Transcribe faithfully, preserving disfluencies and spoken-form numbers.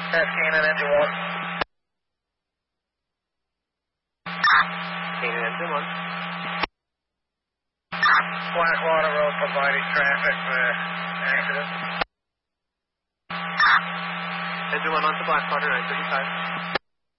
That's Canaan, engine one. Canaan, engine one. Blackwater Road providing traffic for accident. Engine one onto Blackwater, nine thirty-five.